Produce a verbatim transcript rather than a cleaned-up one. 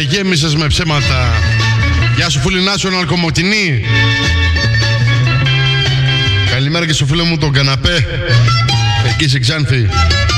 γέμισες με ψέματα. Γεια σου φίλη National Κομωτινή. Καλημέρα και στο φίλο μου τον Καναπέ, εκεί σε Ξάνθη.